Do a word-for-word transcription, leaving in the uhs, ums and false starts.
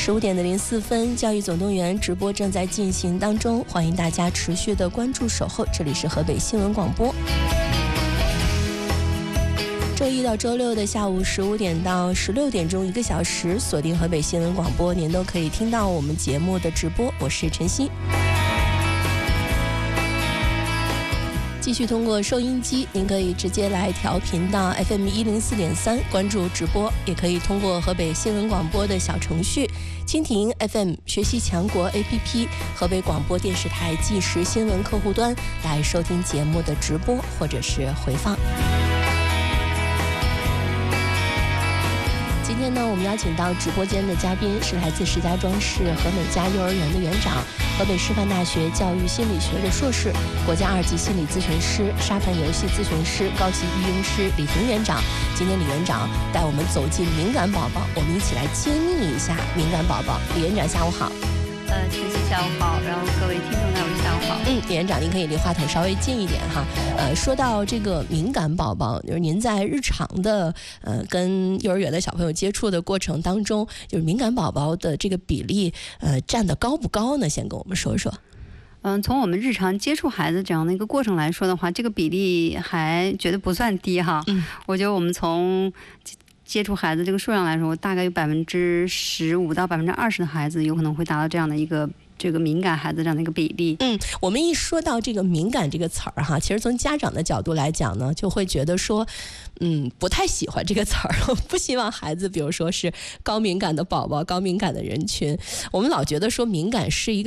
十五点的零四分，教育总动员直播正在进行当中，欢迎大家持续的关注守候，这里是河北新闻广播。周一到周六的下午十五点到十六点钟，一个小时，锁定河北新闻广播，您都可以听到我们节目的直播。我是晨曦。继续通过收音机，您可以直接来调频到 F M 一零四点三，关注直播，也可以通过河北新闻广播的小程序、蜻蜓 F M、学习强国 A P P、河北广播电视台即时新闻客户端来收听节目的直播或者是回放。今天呢，我们邀请到直播间的嘉宾是来自石家庄市和美家幼儿园的园长，河北师范大学教育心理学的硕士，国家二级心理咨询师、沙盘游戏咨询师、高级育婴师李婷园长。今天李园长带我们走进敏感宝宝，我们一起来揭秘一下敏感宝宝。李园长下午好。 呃，晨曦下午好，然后各位听众大家下午好。 嗯，李园长，您可以离话筒稍微近一点哈。呃，说到这个敏感宝宝，就是您在日常的呃跟幼儿园的小朋友接触的过程当中，就是敏感宝宝的这个比例呃占得高不高呢？先跟我们说说。 嗯，从我们日常接触孩子这样的一个过程来说的话，这个比例还觉得不算低哈。嗯，我觉得我们从接触孩子这个数量来说，大概有百分之十五到百分之二十的孩子有可能会达到这样的一个这个敏感孩子这样的一个比例。 嗯，我们一说到这个敏感这个词儿哈，其实从家长的角度来讲呢，就会觉得说，嗯，不太喜欢这个词儿，不希望孩子，比如说是高敏感的宝宝、高敏感的人群。我们老觉得说敏感是一个